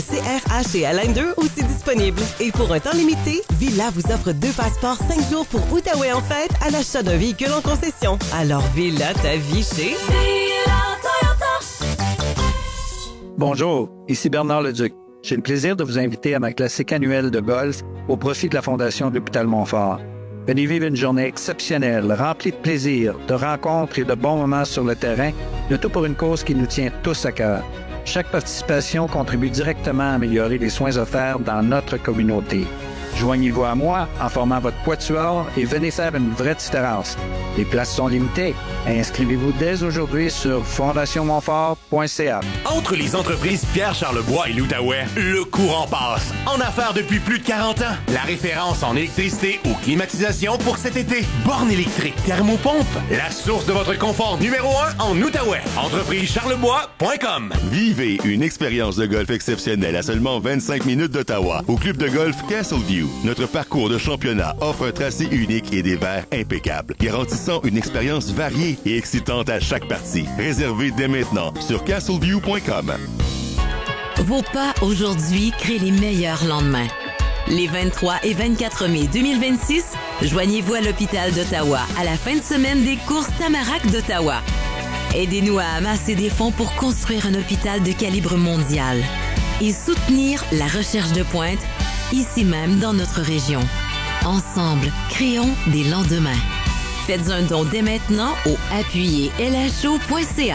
CRH et Align 2 aussi disponibles. Et pour un temps limité, Villa vous offre 2 passeports 5 jours pour Outaouais en fête à l'achat d'un véhicule en concession. Alors Villa ta vie chez Villa Toyota. Bonjour, ici Bernard Leduc. J'ai le plaisir de vous inviter à ma classique annuelle de golf au profit de la Fondation de l'Hôpital Montfort. Venez vivre une journée exceptionnelle, remplie de plaisir, de rencontres et de bons moments sur le terrain, le tout pour une cause qui nous tient tous à cœur. Chaque participation contribue directement à améliorer les soins offerts dans notre communauté. Joignez-vous à moi en formant votre quatuor et venez faire une vraie différence. Les places sont limitées. Inscrivez-vous dès aujourd'hui sur fondationmontfort.ca. Entre les entreprises Pierre Charlebois et l'Outaouais, le courant passe. En affaires depuis plus de 40 ans. La référence en électricité ou climatisation pour cet été. Borne électrique, thermopompe. La source de votre confort numéro 1 en Outaouais. Entreprisecharlebois.com. Vivez une expérience de golf exceptionnelle à seulement 25 minutes d'Ottawa au club de golf Castleview. Notre parcours de championnat offre un tracé unique et des verres impeccables, garantissant une expérience variée et excitante à chaque partie. Réservez dès maintenant sur castleview.com. Vos pas aujourd'hui créent les meilleurs lendemains. Les 23 et 24 mai 2026, joignez-vous à l'hôpital d'Ottawa à la fin de semaine des courses Tamarack d'Ottawa. Aidez-nous à amasser des fonds pour construire un hôpital de calibre mondial et soutenir la recherche de pointe ici même dans notre région. Ensemble, créons des lendemains. Faites un don dès maintenant au appuyez-lho.ca.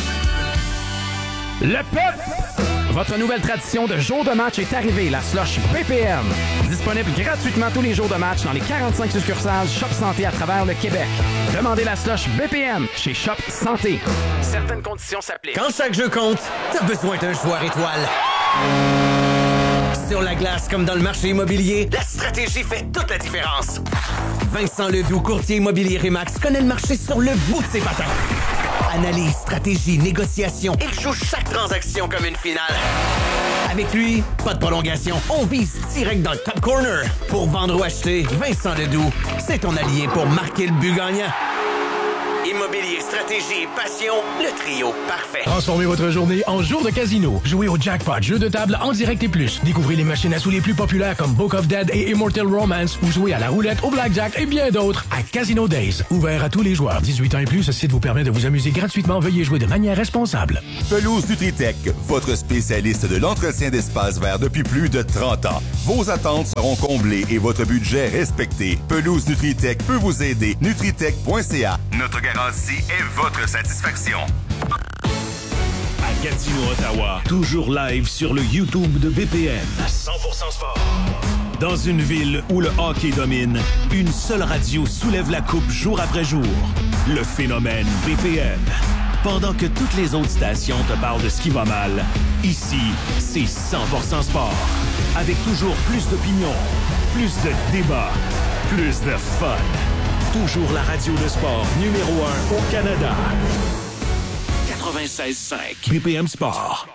Le PEP! Votre nouvelle tradition de jour de match est arrivée, la slush BPM. Disponible gratuitement tous les jours de match dans les 45 succursales Shop Santé à travers le Québec. Demandez la slush BPM chez Shop Santé. Certaines conditions s'appliquent. Quand chaque jeu compte, t'as besoin d'un joueur étoile. Sur la glace comme dans le marché immobilier, la stratégie fait toute la différence. Vincent Ledoux, courtier immobilier Remax, connaît le marché sur le bout de ses patins. Analyse, stratégie, négociation, il joue chaque transaction comme une finale. Avec lui, pas de prolongation, on vise direct dans le top corner. Pour vendre ou acheter, Vincent Ledoux, c'est ton allié pour marquer le but gagnant. Immobilier, stratégie et passion, le trio parfait. Transformez votre journée en jour de casino. Jouez au jackpot, jeu de table en direct et plus. Découvrez les machines à sous les plus populaires comme Book of Dead et Immortal Romance ou jouez à la roulette, au blackjack et bien d'autres à Casino Days. Ouvert à tous les joueurs. 18 ans et plus, ce site vous permet de vous amuser gratuitement. Veuillez jouer de manière responsable. Pelouse Nutritech, votre spécialiste de l'entretien d'espace vert depuis plus de 30 ans. Vos attentes seront comblées et votre budget respecté. Pelouse Nutritech peut vous aider. Nutritech.ca. Notre garantie est votre satisfaction. À Gatineau, Ottawa, toujours live sur le YouTube de BPM. 100% sport. Dans une ville où le hockey domine, une seule radio soulève la coupe jour après jour. Le phénomène BPM. Pendant que toutes les autres stations te parlent de ce qui va mal, ici, c'est 100% sport. Avec toujours plus d'opinions, plus de débats, plus de fun. Toujours la radio de sport numéro 1 au Canada. 96.5 BPM Sport.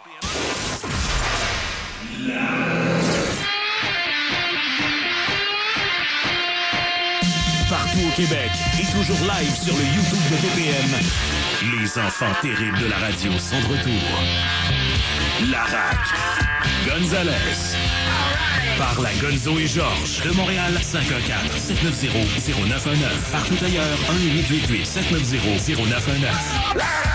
Partout au Québec et toujours live sur le YouTube de BPM. Les enfants terribles de la radio sont de retour. Larac, Gonzalez. Par la Gonzo et Georges de Montréal, 514-790-0919. Partout ailleurs, 1-888-790-0919.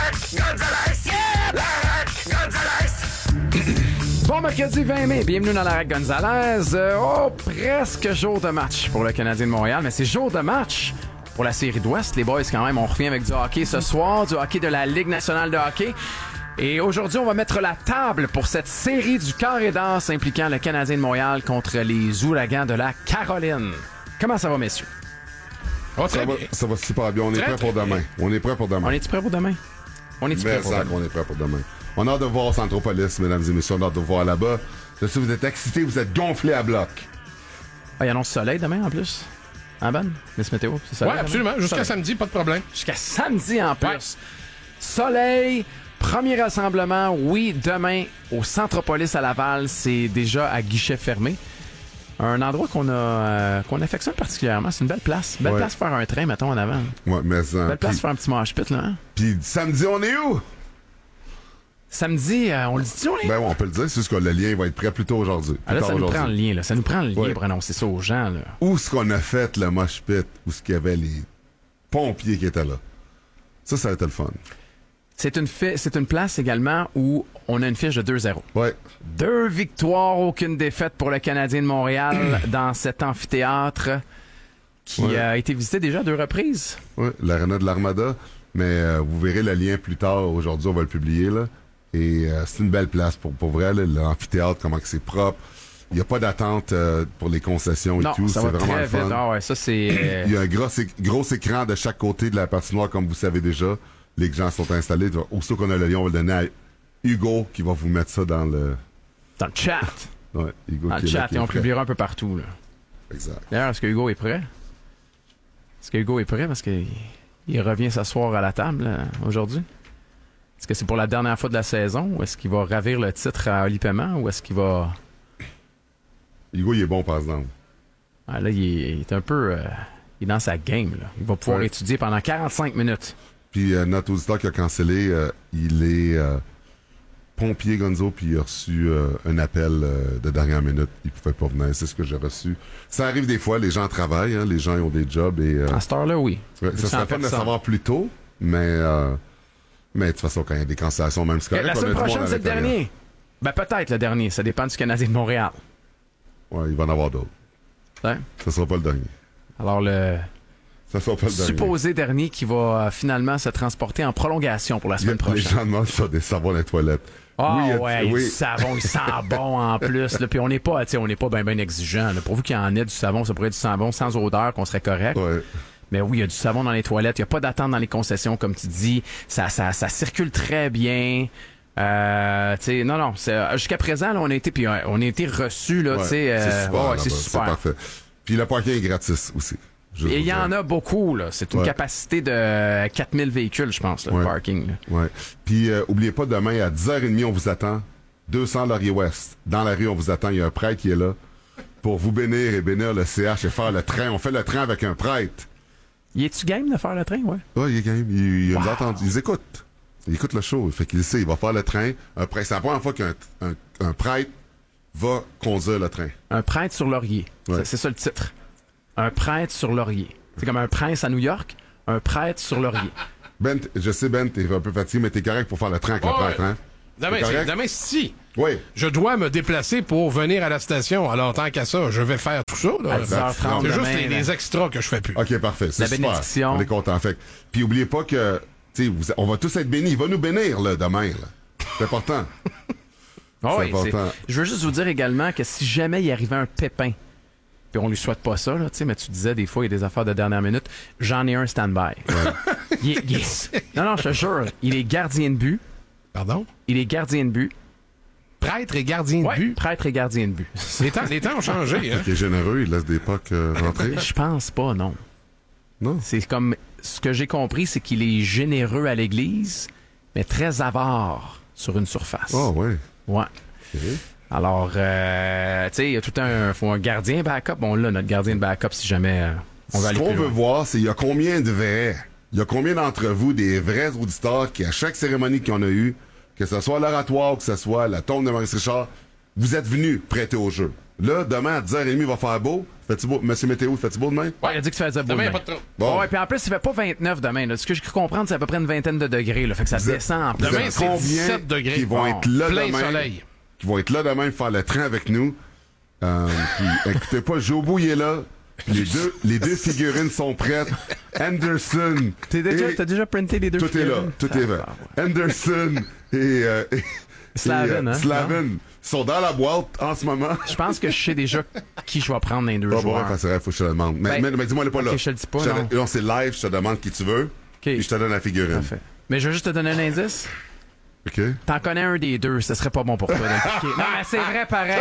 Bon mercredi 20 mai, bienvenue dans la Rack Gonzalez. Presque jour de match pour le Canadien de Montréal, mais c'est jour de match pour la série d'Ouest. Les boys, quand même, on revient avec du hockey ce soir, du hockey de la Ligue nationale de hockey. Et aujourd'hui, on va mettre la table pour cette série du carré d'as impliquant le Canadien de Montréal contre les Ouragans de la Caroline. Comment ça va, messieurs? Oh, ça va super bien. On est prêt pour demain. On est prêt pour demain. On est-tu prêt pour demain? On est prêt pour demain? On est prêt pour demain. On a hâte de voir Centropolis, mesdames et messieurs. On a hâte de voir là-bas. Je sais, vous êtes excités, vous êtes gonflés à bloc. Ah, il annonce soleil demain, en plus. Hein, Ben? Miss Météo, c'est ça? Oui, absolument. Jusqu'à samedi, pas de problème. Jusqu'à samedi, en plus. Ouais. Soleil... Premier rassemblement, oui, demain au Centropolis à Laval, c'est déjà à guichet fermé. Un endroit qu'on affectionne particulièrement. C'est une belle place. Belle place pour faire un train, mettons, en avant. Ouais, mais belle place pour faire un petit mosh pit, là. Hein? Puis samedi, on est où? Samedi, on le dit-tu, on Ben oui, on peut le dire, c'est juste que le lien va être prêt plus tôt aujourd'hui. Ah, là, ça nous prend le lien, là. Ça nous prend le lien pour annoncer ça aux gens, là. Où est-ce qu'on a fait le mosh pit? Où est-ce qu'il y avait les pompiers qui étaient là? Ça a été le fun. C'est une place également où on a une fiche de 2-0. Ouais. 2 victoires, aucune défaite pour le Canadien de Montréal dans cet amphithéâtre qui a été visité déjà 2 reprises. Oui, l'aréna de l'Armada. Mais vous verrez le lien plus tard. Aujourd'hui, on va le publier, là. Et c'est une belle place pour vrai, là, l'amphithéâtre, comment que c'est propre. Il n'y a pas d'attente pour les concessions et tout. Ça c'est va vraiment très le fun. vite. Ah ouais, ça, c'est... Il y a un gros écran de chaque côté de la patinoire, comme vous savez déjà. Les gens sont installés. Aussitôt qu'on a le lien, on va le donner à Hugo qui va vous mettre ça dans le chat. Ouais, Hugo dans le chat, et on publiera un peu partout. Là. Exact. D'ailleurs, est-ce que Hugo est prêt? Est-ce que Hugo est prêt? Parce qu'il revient s'asseoir à la table aujourd'hui. Est-ce que c'est pour la dernière fois de la saison? Ou est-ce qu'il va ravir le titre à Oli Paiement? Ou est-ce qu'il va... Hugo, il est bon, par exemple. Ah, là, il est un peu... il est dans sa game. Là. Il va pouvoir étudier pendant 45 minutes. Puis notre auditeur qui a cancellé, il est pompier Gonzo, puis il a reçu un appel de dernière minute. Il pouvait pas venir, c'est ce que j'ai reçu. Ça arrive des fois, les gens travaillent, hein, les gens ont des jobs. Et, à cette heure-là, oui. Ça serait pas de le savoir plus tôt, mais de toute façon, quand il y a des cancellations, même si c'est correct, la semaine prochaine, c'est le dernier. Ben peut-être le dernier, ça dépend du Canadien de Montréal. Ouais, il va en avoir d'autres. Hein? Ça sera pas le dernier. Alors le... Ça sera pas le supposé dernier qui va finalement se transporter en prolongation pour la semaine prochaine. Les gens demandent sur des savons dans les toilettes. Ah du savon, il sent bon en plus. Là, puis on n'est pas bien exigeant. Là. Pourvu qu'il y en ait du savon, ça pourrait être du savon sans odeur, qu'on serait correct. Ouais. Mais oui, il y a du savon dans les toilettes. Il n'y a pas d'attente dans les concessions, comme tu dis. Ça circule très bien. Non, jusqu'à présent, là, on a été reçus. Là, c'est super. C'est super. C'est parfait. Puis le parking est gratis aussi. Et il y en a beaucoup, là. C'est une capacité de 4000 véhicules, je pense, là, le parking. Oui. Puis, oubliez pas, demain, à 10h30, on vous attend. 200 Laurier-Ouest. Dans la rue, on vous attend. Il y a un prêtre qui est là pour vous bénir et bénir le CH et faire le train. On fait le train avec un prêtre. Il est-tu game de faire le train, ouais? Oui, il est game. Il nous entend. Ils écoutent. Ils écoutent le show. Fait qu'il sait, il va faire le train. Un prêtre. C'est la première fois qu'un prêtre va conduire le train. Un prêtre sur Laurier. Ouais. C'est ça le titre. Un prêtre sur Laurier. C'est comme un prince à New York, un prêtre sur Laurier. Ben, je sais, Ben, t'es un peu fatigué, mais t'es correct pour faire le train avec le prêtre, hein? Demain, si. Oui. Je dois me déplacer pour venir à la station. Alors, tant qu'à ça, je vais faire tout ça. Là. C'est juste les extras que je fais plus. OK, parfait. C'est super. Bénédiction. On est content. Fait. Puis, oubliez pas que, on va tous être bénis. Il va nous bénir, là, demain, là. C'est important. C'est important. Je veux juste vous dire également que si jamais il arrivait un pépin, puis on lui souhaite pas ça, là, mais tu disais des fois il y a des affaires de dernière minute. J'en ai un stand-by. Ouais. Non, je te jure, il est gardien de but. Pardon? Il est gardien de but. Prêtre et gardien de but? Prêtre et gardien de but. Les temps ont changé. Hein? Il est généreux, il laisse des pucks rentrer. Je pense pas, non. Non? C'est comme... Ce que j'ai compris, c'est qu'il est généreux à l'église, mais très avare sur une surface. Ah, ouais. Ouais. Okay. Alors, tu sais, il y a faut un gardien backup. Bon, là, notre gardien de backup, si jamais on va aller plus loin. Ce qu'on veut voir, c'est il y a combien de vrais? Il y a combien d'entre vous, des vrais auditeurs, qui, à chaque cérémonie qu'on a eue, que ce soit l'oratoire, que ce soit la tombe de Maurice Richard, vous êtes venus prêter au jeu. Là, demain, à 10h30, il va faire beau. Fais-tu beau? Monsieur Météo, fais-tu beau demain? Ouais, il a dit que tu faisais beau demain. Pas trop. Bon. Ouais, puis en plus, il fait pas 29 demain. Là. Ce que j'ai cru comprendre, c'est à peu près une vingtaine de degrés. Là, fait que ça descend en plus. Demain, c'est 17 degrés. Qui vont être là plein demain. Soleil. Qui vont être là demain pour faire le train avec nous. Puis, écoutez pas, Jobo, il est là. Les deux figurines sont prêtes. Anderson. T'as déjà printé les deux tout figurines? Tout est là. Anderson et Slavin, hein? Slavin sont dans la boîte en ce moment. Je pense que je sais déjà qui je vais prendre dans les deux joueurs. Bon, c'est vrai, faut que je te demande. Mais dis-moi, elle est pas là. Je te le dis pas, non, c'est live, je te demande qui tu veux. Et je te donne la figurine. Parfait. Mais je vais juste te donner un indice. OK. T'en connais un des deux, ce serait pas bon pour toi de le piquer. Non, mais c'est vrai pareil.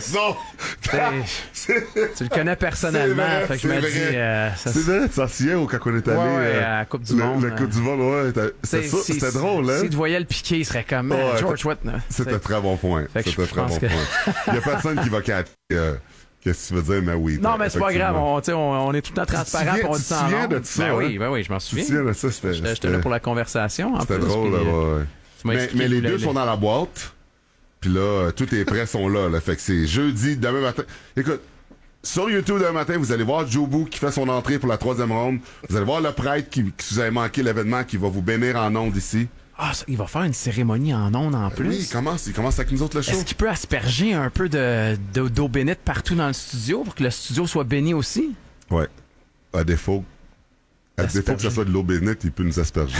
T'as raison! Tu le connais personnellement, vrai, fait que je me dis... c'est vrai, tu t'en souviens quand on est allé... Ouais, à la Coupe du Monde. La Coupe du Monde, ouais. C'était drôle, hein? Si tu voyais le piquer, il serait comme George Whitney. C'était un très bon point. C'était un très bon point. Il y a personne qui va capter... Qu'est-ce que tu veux dire, mais oui. Non, mais c'est pas grave. On est tout le temps transparent. On dit ça en de ça, oui, je m'en souviens. Tu te souviens de ça? J'étais là pour la conversation. C'était drôle, là, ouais. Mais les deux sont dans la boîte. Puis là, tout est prêt, sont là. Fait que c'est jeudi, demain matin. Écoute, sur YouTube demain matin, vous allez voir Jobu qui fait son entrée pour la 3e ronde. Vous allez voir le prêtre qui vous avez manqué l'événement, qui va vous bénir en ondes ici. Ah, il va faire une cérémonie en ondes en plus. Oui, il commence avec nous autres le show. Est-ce qu'il peut asperger un peu d'eau bénite partout dans le studio pour que le studio soit béni aussi? Ouais. À défaut que ce soit de l'eau bénite, il peut nous asperger.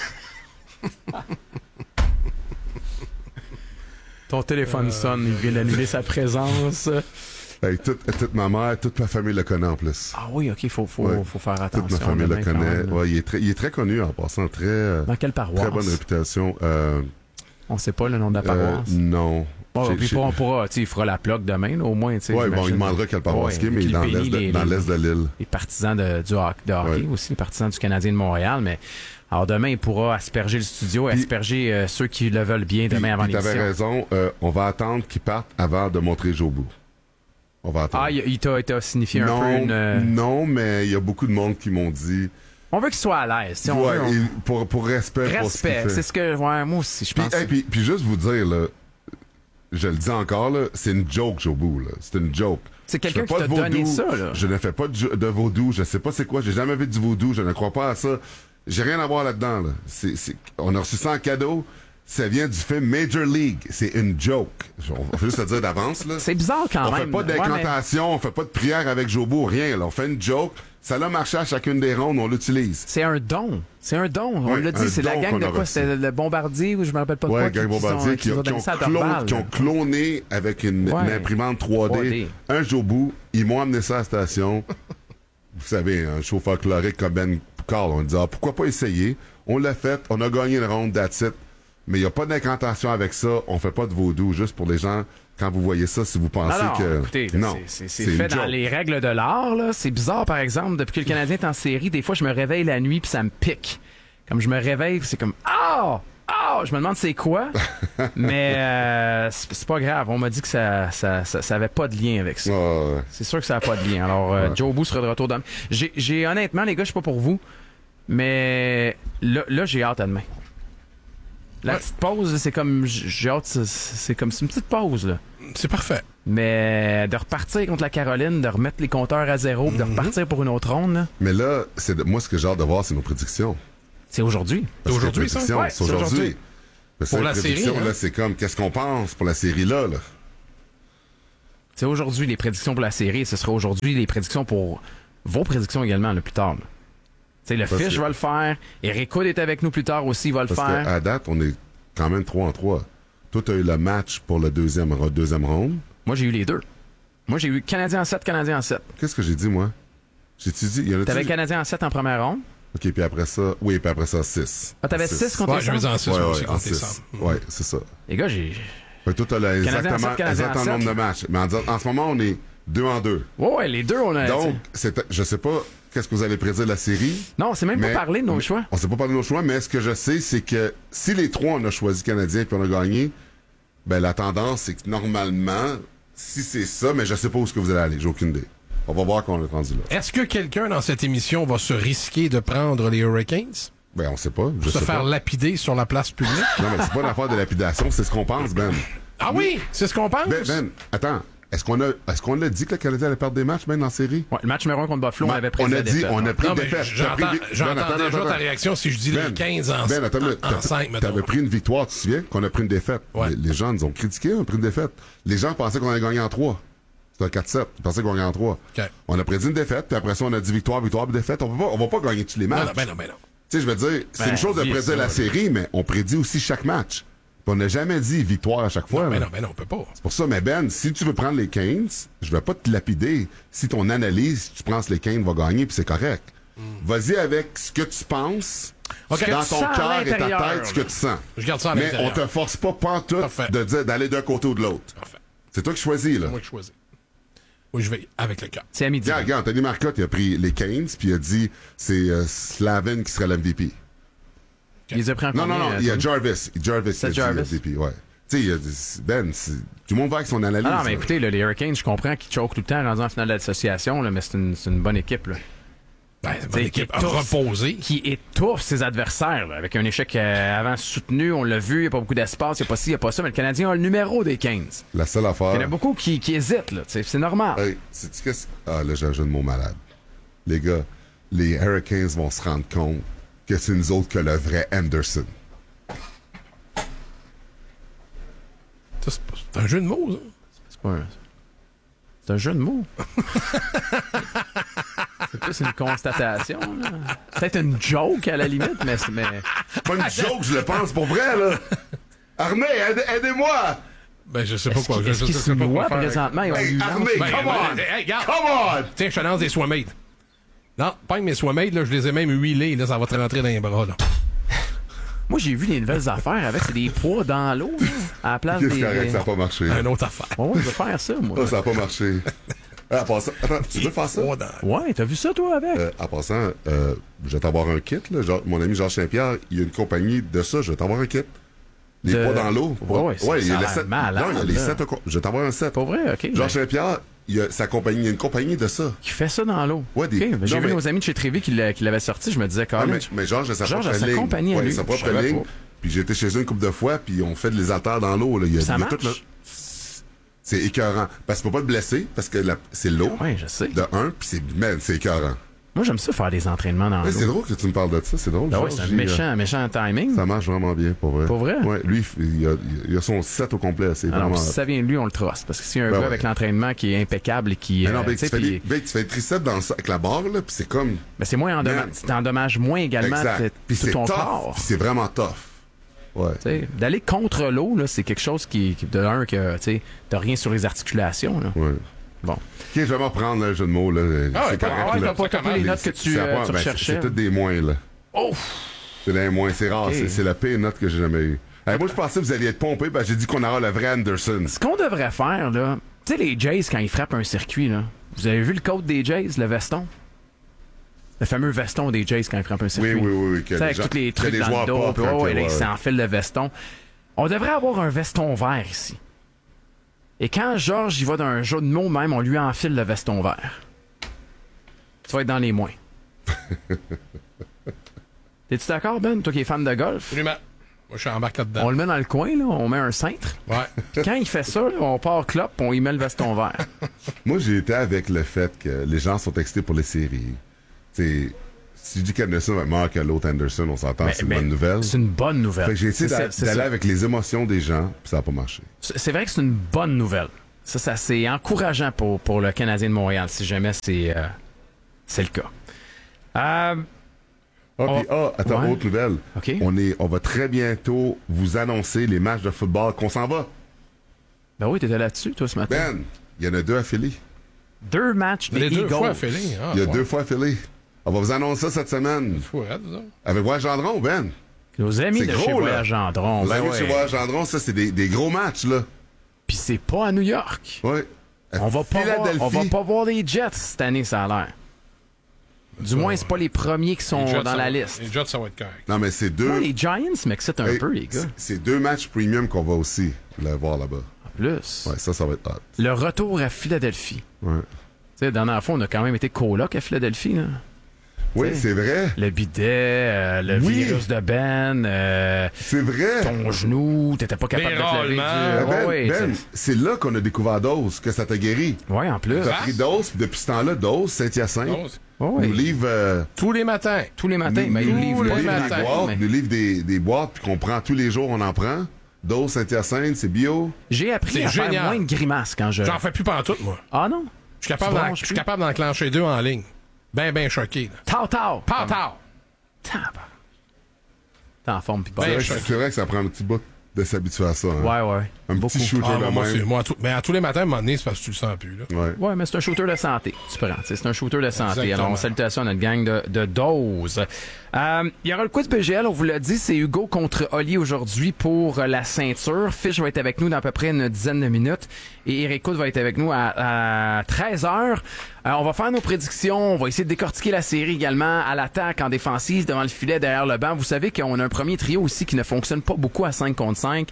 Ton téléphone sonne, il vient d'annuler sa présence. Hey, toute ma mère, toute ma famille le connaît en plus. Ah oui, OK, faut faire attention. Toute ma famille le connaît. Ouais, il est très connu en passant. Dans quelle paroisse? Très bonne réputation. On sait pas le nom de la paroisse? Non. Puis on pourra, il fera la plug demain, là, au moins. Oui, bon, il demandera quelle paroisse qui est, mais dans l'est de l'île. Les partisans de hockey aussi, les partisans du Canadien de Montréal, mais... Alors demain, il pourra asperger le studio, asperger ceux qui le veulent bien demain avant l'émission. T'avais raison, on va attendre qu'ils partent avant de montrer Jobu. On va attendre. Ah, il t'a signifié un peu une... Non, mais il y a beaucoup de monde qui m'ont dit... On veut qu'il soit à l'aise. Si pour respect. Respect, c'est ce que... Ouais, moi aussi, je pense. Puis juste vous dire, là, je le dis encore, là, c'est une joke, Jobu. C'est une joke. C'est quelqu'un qui t'a donné ça, là. Je ne fais pas de vaudou. Je sais pas c'est quoi. J'ai jamais vu du vaudou. Je ne crois pas à ça. J'ai rien à voir là-dedans. Là. On a reçu ça en cadeau. Ça vient du film Major League. C'est une joke. On va juste le dire d'avance. Là. C'est bizarre quand même. On fait pas d'incantation, on fait pas de prière avec Jobu, rien. Là. On fait une joke. Ça l'a marché à chacune des rondes, on l'utilise. C'est un don. On l'a dit, c'est la gang de quoi? C'était le Bombardier ou je me rappelle pas de quoi. Oui, gang Bombardier qui ont cloné avec une imprimante 3D un Jobu. Ils m'ont amené ça à la station. Vous savez, un chauffeur chlorique comme Ben Carl, on dit pourquoi pas essayer? On l'a fait, on a gagné une ronde, that's it. Mais il n'y a pas d'incantation avec ça, on fait pas de vaudou, juste pour les gens, quand vous voyez ça, si vous pensez que... Écoutez, c'est fait dans les règles de l'art, là. C'est bizarre, par exemple, depuis que le Canadien est en série, des fois, je me réveille la nuit puis ça me pique. Comme je me réveille, c'est comme je me demande c'est quoi, mais c'est pas grave. On m'a dit que ça avait pas de lien avec ça. C'est sûr que ça a pas de lien. Alors, Jobu sera de retour demain. J'ai honnêtement, les gars, je sais pas pour vous, mais là j'ai hâte à demain. La petite pause, c'est comme j'ai hâte, c'est comme une petite pause là. C'est parfait. Mais de repartir contre la Caroline, de remettre les compteurs à zéro, de repartir pour une autre ronde. Là. Mais là, moi ce que j'ai hâte de voir, c'est nos prédictions. C'est aujourd'hui. C'est aujourd'hui, ça? Ouais, c'est aujourd'hui. Pour la série, là, c'est comme, qu'est-ce qu'on pense pour la série là? C'est aujourd'hui les prédictions pour la série. Ce sera aujourd'hui les prédictions pour vos prédictions également, là, plus tard. Le Fish va le faire. Eric Hood est avec nous plus tard aussi, il va le faire. Parce qu'à date, on est quand même 3-3. Toi, tu as eu le match pour le deuxième ronde. Moi, j'ai eu les deux. Moi, j'ai eu Canadien en 7, Canadien en 7. Qu'est-ce que j'ai dit, moi? J'ai-tu dit... T'avais Canadien en 7 en première ronde. OK, puis après ça... Oui, puis après ça, 6. Ah, t'avais 6 contre les 6 aussi contre les 6. Oui, c'est ça. Les gars, j'ai... Toi, t'as exactement le nombre de matchs. Mais en ce moment, on est 2-2. Ouais, les deux, on a... Donc, je sais pas... Qu'est-ce que vous allez prédire de la série? Non, c'est même pas parlé de nos choix. On s'est pas parlé de nos choix, mais ce que je sais, c'est que si les trois, on a choisi Canadien puis on a gagné, ben la tendance, c'est que normalement, si c'est ça, mais je sais pas où est-ce que vous allez aller. J'ai aucune idée. On va voir quand on est rendu là. Est-ce que quelqu'un dans cette émission va se risquer de prendre les Hurricanes? Ben, on sait pas. Se faire lapider sur la place publique? Non, mais c'est pas une affaire de lapidation, c'est ce qu'on pense, Ben. Ah oui? C'est ce qu'on pense? Ben, attends. Est-ce qu'on l'a dit que le Canadien allait perdre des matchs, même en série? Ouais, le match numéro 1 contre Buffalo, on avait pris on a dit, on a pris une défaite. J'entends déjà ta réaction si je dis les 15 en 5, mettons. T'avais pris une victoire, tu te souviens, qu'on a pris une défaite. Ouais. Les gens nous ont critiqué, on a pris une défaite. Les gens pensaient qu'on allait gagner en 3. C'était un 4-7. Ils pensaient qu'on gagnait en 3. Okay. On a prédit une défaite, puis après ça, on a dit victoire, puis défaite. On va pas gagner tous les matchs. Non. Tu sais, je veux dire, c'est une chose de prédire la série, mais on prédit aussi chaque match. On n'a jamais dit victoire à chaque fois. Non, on peut pas. C'est pour ça, mais Ben, si tu veux prendre les Canes, je vais pas te lapider. Si ton analyse, tu penses que les Canes vont gagner, puis c'est correct. Vas-y avec ce que tu penses, dans ton cœur et ta tête, ce que tu sens. Je garde ça à mais on te force pas pantoute de dire d'aller d'un côté ou de l'autre. C'est toi qui choisis, là. C'est moi qui choisis. Oui, je vais avec le cœur. C'est à midi. Regarde, Anthony Marcotte, il a pris les Canes, puis il a dit c'est Slavin qui sera l'MVP. Il les a pris en combien? Non, il y a Jarvis. Jarvis, c'est MVP, ouais. Tu sais, Ben, tout le monde va avec son analyse. Non, mais écoutez, les Hurricanes, je comprends qu'ils choquent tout le temps rendu en finale d'association, mais c'est une bonne équipe, là. Ben, c'est une équipe reposée. Qui étouffe ses adversaires, là, avec un échec avant soutenu, on l'a vu, il n'y a pas beaucoup d'espace, il n'y a pas ci, il n'y a pas ça, mais le Canadien a le numéro des Kings. La seule affaire... Il y en a beaucoup qui hésitent, là, c'est normal. Hey, là, j'ai un jeu de mots malade. Les gars, les Hurricanes vont se rendre compte que c'est nous autres que le vrai Anderson. Ça, c'est un jeu de mots, ça. C'est un jeu de mots. C'est plus une constatation. Là. Peut-être une joke à la limite, mais... Pas une joke, je le pense pour vrai, là. Armée, aidez-moi! Ben, je sais pas quoi. Est-ce qu'ils se noient présentement? Hey, Armée, come on! Hey, regarde! Come on! Tiens, je te lance des Swamade. Non, pas mes Swamade, là, je les ai même huilés, là, ça va te rentrer dans les bras, là. Moi, j'ai vu les nouvelles affaires avec, c'est des poids dans l'eau, là, à la place Qu'est-ce des... correct, ça n'a pas marché. Une autre affaire. Ouais, je veux faire ça, moi. Ça n'a pas marché. En passant, attends, tu veux faire ça? Ouais, t'as vu ça, toi, avec? En passant, je vais t'avoir un kit, là. Genre, mon ami Georges Saint-Pierre, il y a une compagnie de ça, je vais t'avoir un kit. Les poids dans l'eau. Ouais, il y a les ça 7. malade, Non, il y a les 7. Je vais t'avoir un 7. Pas vrai, OK. Georges Saint-Pierre, il y a sa compagnie, il y a une compagnie de ça. Qui fait ça dans l'eau. Ouais, OK, j'ai vu nos amis de chez Trévi qui l'avaient sorti, je me disais, quand même. Mais Georges a sa propre ligne. Compagnie à lui. Sa propre ligne. Puis j'ai été chez eux une couple de fois, puis on fait des haltères dans l'eau. Ça marche? C'est écœurant. Parce que tu peux pas te blesser, parce que c'est l'eau. Oui, je sais. De un, puis c'est écœurant. Moi, j'aime ça faire des entraînements dans l'eau. C'est drôle que tu me parles de ça, c'est drôle. Ben oui, c'est un méchant timing. Ça marche vraiment bien, pour vrai. Pour vrai? Ouais, lui, il a son set au complet. C'est alors, vraiment... si ça vient de lui, on le truste. Parce que si un gars avec l'entraînement qui est impeccable et qui... Mais non, tu fais triceps avec la barre, là, puis c'est comme... Mais c'est moins t'endommages moins également tout ton corps. C'est vraiment tough. Ouais. D'aller contre l'eau, là, c'est quelque chose qui de un que t'as rien sur les articulations. Là. Ouais. Bon. OK, je vais m'en prendre le jeu de mots. Là. C'est correct. T'as pas les notes que tu recherchais. C'est toutes des moins. Là. Oh! C'est des moins, c'est rare. Okay. C'est la pire note que j'ai jamais eue. Moi, je pensais que vous alliez être pompé, j'ai dit qu'on aura le vrai Anderson. Ce qu'on devrait faire, là, tu sais, les Jays, quand ils frappent un circuit, là, vous avez vu le code des Jays, le veston? Le fameux veston des Jays quand ils frappent un circuit. Oui. Avec tous les trucs dans le dos, puis ils s'enfilent le veston. On devrait avoir un veston vert ici. Et quand Georges il va d'un jeu de mots même, on lui enfile le veston vert. Tu vas être dans les moins. T'es-tu d'accord, Ben? Toi qui es fan de golf? Absolument. Moi, je suis embarqué là-dedans. On le met dans le coin, là, on met un cintre. Ouais. Puis quand il fait ça, là, on part clope, on y met le veston vert. Moi, j'ai été avec le fait que les gens sont excités pour les séries. T'sais, si je dis qu'Anderson va être meilleur que l'autre Anderson, on s'entend, c'est une bonne nouvelle. C'est une bonne nouvelle. Fait que j'ai essayé d'aller avec les émotions des gens, puis ça n'a pas marché. C'est vrai que c'est une bonne nouvelle. Ça c'est encourageant pour le Canadien de Montréal, si jamais c'est le cas. Autre nouvelle. Okay. On va très bientôt vous annoncer les matchs de football qu'on s'en va. Ben oui, t'étais là-dessus, toi, ce matin. Ben, il y en a 2 à Philly. 2 matchs des Eagles. 2 fois à Philly. Il y a 2 fois à Philly. On va vous annoncer ça cette semaine. Avec Voyage Gendron, Ben. Nos amis de chez Voyage Gendron. Nos amis de chez Voyage Gendron, ça, c'est des gros matchs, là. Puis c'est pas à New York. Oui. On va pas voir les Jets cette année, ça a l'air. Du moins, c'est pas les premiers qui sont dans la liste. Les Jets, ça va être correct. Non, mais c'est 2... Moi, les Giants m'excitent un peu, les gars. C'est 2 matchs premium qu'on va aussi voir là-bas. En plus. Ouais, ça va être hot. Le retour à Philadelphie. Ouais. Tu sais, la dernière fois, on a quand même été coloc à Philadelphie, là. Oui, c'est vrai. Le bidet, le virus de Ben. C'est vrai. Ton genou, t'étais pas capable de te lever. Ben, c'est là qu'on a découvert Dose, que ça t'a guéri. Oui, en plus. T'as pris Dose, puis depuis ce temps-là, Dose, Saint-Hyacinthe, nous livre... tous les matins. Tous les matins. Mais il livre pas les matins. Nous livre des boîtes, puis qu'on prend tous les jours, on en prend. Dose, Saint-Hyacinthe, c'est bio. J'ai appris à faire moins de grimaces quand je... J'en fais plus pantoute, moi. Ah non? Je suis capable d'enclencher 2 en ligne. Ben choqué. Tao! T'es en forme, pis c'est vrai que ça prend un petit bout de s'habituer à ça. Hein? Ouais. Un petit shooter de même. Moi, à tous les matins, à un moment donné, c'est parce que tu le sens plus. Là. Ouais, mais c'est un shooter de santé. Tu prends. C'est un shooter de santé. Exactement. Alors, on salutations à notre gang de Dose. Il y aura le quiz BGL, on vous l'a dit, c'est Hugo contre Oli aujourd'hui pour la ceinture. Fish va être avec nous dans à peu près une dizaine de minutes. Et Eric Coud va être avec nous à 13h. On va faire nos prédictions. On va essayer de décortiquer la série également à l'attaque, en défensive, devant le filet, derrière le banc. Vous savez qu'on a un premier trio aussi qui ne fonctionne pas beaucoup à 5 contre 5.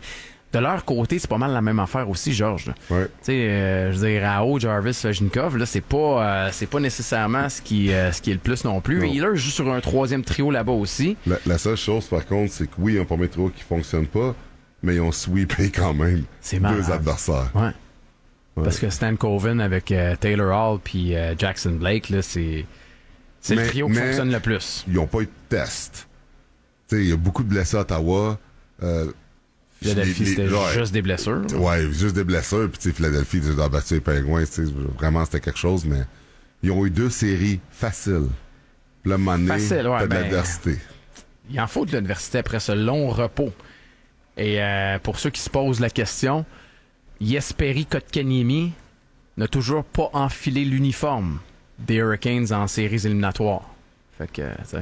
de leur côté, c'est pas mal la même affaire aussi, Georges. Ouais. Tu sais, je veux dire, Rao, Jarvis, Svechnikov, là, c'est pas nécessairement ce qui est le plus non plus. Et là, joue sur un troisième trio là-bas aussi. La seule chose, par contre, c'est que oui, ils ont un premier trio qui fonctionne pas, mais ils ont sweepé quand même deux adversaires. Ouais. Parce que Stan Coven avec Taylor Hall puis Jackson Blake, là, c'est le trio qui fonctionne le plus. Ils n'ont pas eu de test. Tu sais, il y a beaucoup de blessés à Ottawa. Philadelphie, c'était juste des blessures. Ouais, juste des blessures. Puis, tu sais, Philadelphie, ils ont battu les Penguins. Vraiment, c'était quelque chose, mais ils ont eu 2 séries faciles. Puis, là, Facile, ouais, t'as de l'adversité. Il en faut de l'adversité après ce long repos. Et pour ceux qui se posent la question, Jesperi Kotkaniemi n'a toujours pas enfilé l'uniforme des Hurricanes en séries éliminatoires. Fait que, c'est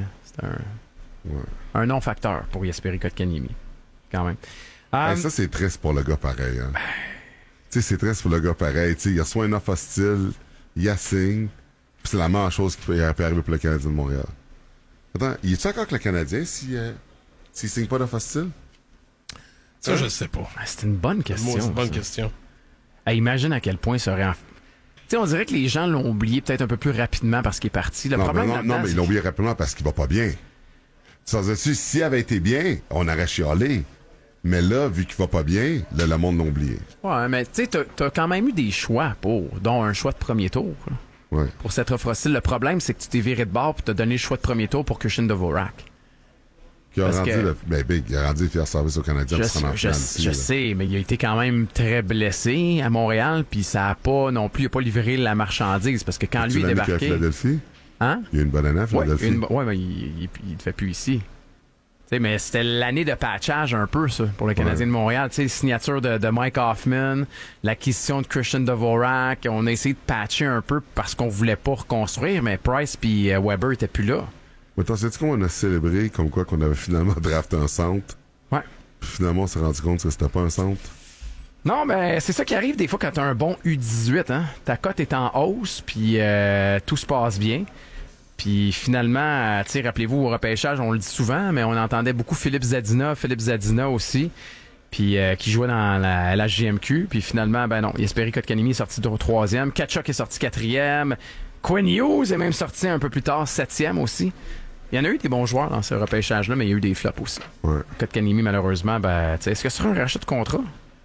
un non-facteur pour Jesperi Kotkaniemi, quand même. Ça, c'est triste pour le gars pareil. Hein. Tu sais, c'est triste pour le gars pareil. Tu sais, il reçoit une offre hostile, il assigne, puis c'est la meilleure chose qui peut arriver pour le Canadien de Montréal. Attends, il est-tu encore avec le Canadien s'il signe pas d'offre hostile? Ça, je sais pas. C'est une bonne question. C'est une bonne question. Imagine à quel point ça aurait... Tu sais, on dirait que les gens l'ont oublié peut-être un peu plus rapidement parce qu'il est parti. Le problème non, mais ils l'ont oublié rapidement parce qu'il va pas bien. Ça veut dire, s'il avait été bien, on aurait chialé. Mais là, vu qu'il va pas bien, là, le monde l'a oublié. Ouais, mais tu sais, t'as quand même eu des choix dont un choix de premier tour. Ouais. Pour cette offre hostile. Le problème, c'est que tu t'es viré de bord et t'as donné le choix de premier tour pour Christian Dvorak. Il a rendu le fier service au Canadien pour s'en Je sais, mais il a été quand même très blessé à Montréal, puis ça a pas non plus, il a pas livré la marchandise, parce que quand lui est débarqué... À Philadelphie? Hein? Il y a une bonne année à Philadelphie. Ouais, mais il ne fait plus ici. T'sais, mais c'était l'année de patchage un peu, ça, pour le Canadien de Montréal. T'sais, signature de Mike Hoffman, l'acquisition de Christian Dvorak. On a essayé de patcher un peu parce qu'on voulait pas reconstruire, mais Price puis Weber étaient plus là. Mais attends, sais-tu comment on a célébré comme quoi qu'on avait finalement drafté un centre? Ouais. Puis finalement, on s'est rendu compte que c'était pas un centre. Non, ben c'est ça qui arrive des fois quand t'as un bon U18. Hein? Ta cote est en hausse, puis tout se passe bien. Puis finalement, tu sais, rappelez-vous, au repêchage, on le dit souvent, mais on entendait beaucoup Philippe Zadina aussi, puis qui jouait dans la LHJMQ. Puis finalement, ben non, Jesperi Kotkaniemi est sorti de 3e, Tkachuk est sorti 4e, Quinn Hughes est même sorti un peu plus tard, 7e aussi. Il y en a eu des bons joueurs dans ce repêchage-là, mais il y a eu des flops aussi. Ouais. Kotkaniemi, malheureusement, ben, tu sais, est-ce que ce sera un rachat de contrat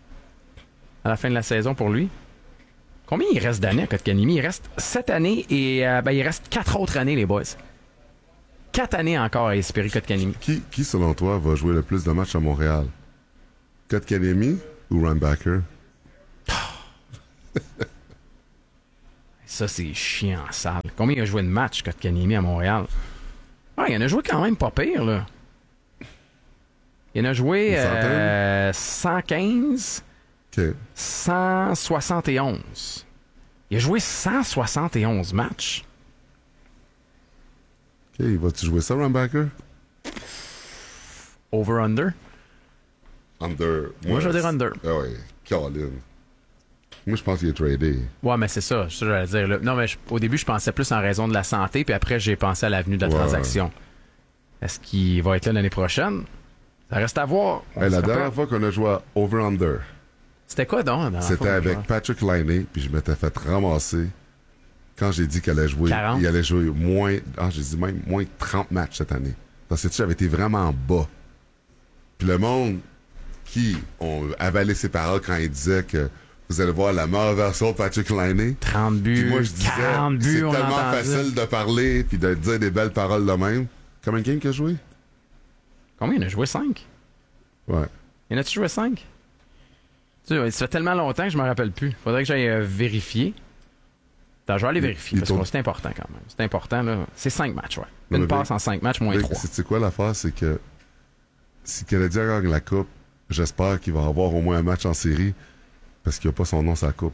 à la fin de la saison pour lui? Combien il reste d'années à Kotkaniemi? Il reste 7 années et il reste 4 autres années, les boys. 4 années encore à Jesperi Kotkaniemi. Qui, selon toi, va jouer le plus de matchs à Montréal? Kotkaniemi ou Reinbacher? Ça, c'est chiant, sale. Combien il a joué de matchs, Kotkaniemi, à Montréal? Ah, il en a joué quand même pas pire, là. Il en a joué 115... Okay. 171. Il a joué 171 matchs. OK, vas-tu jouer ça, Reinbacher? Over-under? Under. Moi, je vais dire under. Ah oui, Caroline. Moi, je pense qu'il est tradé. Ouais, mais c'est ça, je vais dire. Là. Non, mais au début, je pensais plus en raison de la santé, puis après, j'ai pensé à l'avenue de la transaction. Est-ce qu'il va être là l'année prochaine? Ça reste à voir. La dernière fois qu'on a joué à Over-Under, c'était quoi donc? C'était avec Patrick Laine, puis je m'étais fait ramasser quand j'ai dit qu'il allait jouer. 40. Il allait jouer j'ai dit même moins de 30 matchs cette année. Parce que j'avais été vraiment bas. Puis le monde qui ont avalé ses paroles quand il disait que vous allez voir la meilleure version de Patrick Laine. 30 buts, puis moi, je disais, 40 buts, c'est tellement facile de parler puis de dire des belles paroles de même. Combien de games qu'il a joué? Combien? Il a joué 5? Ouais. Il en a-tu joué 5? Tu sais, ça fait tellement longtemps que je me rappelle plus. Faudrait que j'aille vérifier. Attends, je vais aller vérifier parce que c'est important quand même. C'est important, là. C'est 5 matchs, ouais. Une passe en 5 matchs, moins 3. C'est quoi l'affaire? C'est que si le Canadien gagne la Coupe, j'espère qu'il va avoir au moins un match en série parce qu'il n'y a pas son nom sur la Coupe.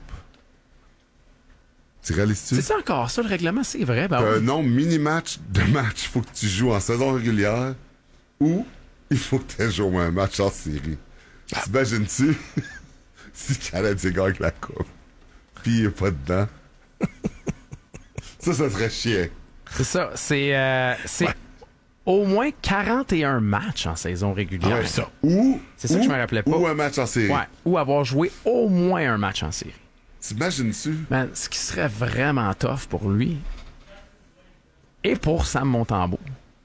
Tu réalises-tu? C'est ça encore ça, le règlement? C'est vrai, ben un nombre mini-match de matchs, il faut que tu joues en saison régulière ou il faut que tu aies joué au moins un match en série. T'imagines-tu? Si le Canadien gagne la Coupe, puis il n'est pas dedans. ça serait chiant. C'est ça. C'est au moins 41 matchs en saison régulière. Ouais, ça. C'est ça que je me rappelais pas. Ou un match en série. Ouais, ou avoir joué au moins un match en série. T'imagines-tu? Man, ce qui serait vraiment tough pour lui et pour Sam Montembeault,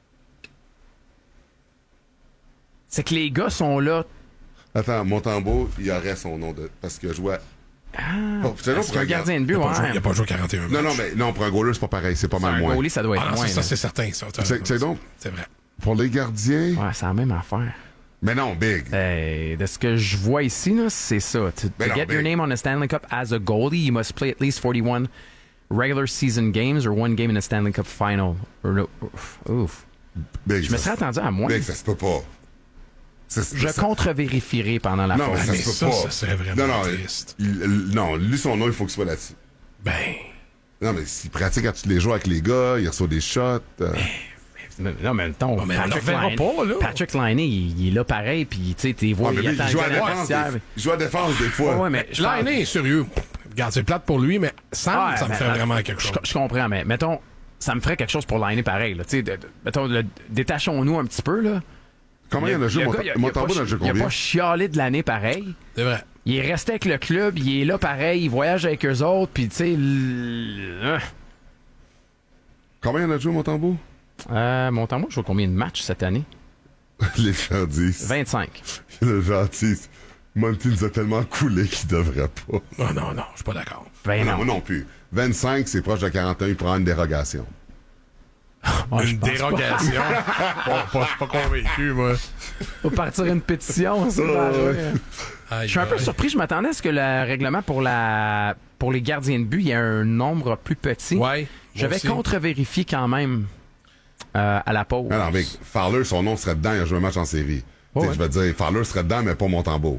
c'est que les gars sont là. Attends, Montembeault, il aurait son nom parce qu'il a joué à... C'est un gardien de but, Il n'a pas joué 41 matchs. Non, pour un goaler, c'est pas pareil. C'est pas mal moins. Un goalie, ça doit être moins. Ça, c'est certain. Ça. C'est donc... C'est vrai. Pour les gardiens... Ouais, c'est la même affaire. Mais non, Big. De ce que je vois ici, là, c'est ça. To get your name on the Stanley Cup as a goalie, you must play at least 41 regular season games or one game in the Stanley Cup final. Ouf. Big, je me serais attendu à moins. Big, ça se peut pas. Je contre-vérifierai pendant la pause. Non, mais ça se peut pas. Ça serait vraiment triste. Non, lui, son nom, il faut qu'il soit là-dessus. Ben... Non, mais s'il pratique à tous les jours avec les gars, il reçoit des shots... Non, mais mettons, Patrick Laine, il est là pareil, puis tu sais, t'es vois, il joue à défense des fois. Ouais, mais Laine est sérieux. Regarde, c'est plate pour lui, mais Sam, ça me ferait vraiment quelque chose. Je comprends, mais mettons, ça me ferait quelque chose pour Laine pareil. Là, mettons, détachons-nous un petit peu, là. Comment il y en a joué? Montembeault n'a joué combien? Il a pas chialé de l'année pareil. C'est vrai. Il est resté avec le club, il est là pareil, il voyage avec eux autres, puis tu sais... Combien il y en a joué, Montembeault? Montembeault joue combien de matchs cette année? Les gens disent. 25. Les gens disent. Monty nous a tellement coulé qu'il devrait pas. Non, je suis pas d'accord. Ben non. Moi non plus. 25, c'est proche de 41, il prend une dérogation. Une dérogation? Je suis pas convaincu, moi. Faut partir une pétition, ça. Je suis un peu surpris. Je m'attendais à ce que le règlement pour les gardiens de but, il y ait un nombre plus petit. Ouais. Je vais contre-vérifier quand même à la pause. Non, mais Fowler, son nom serait dedans, il a joué un match en série. Ouais. Je vais te dire, Fowler serait dedans, mais pas Montembeault.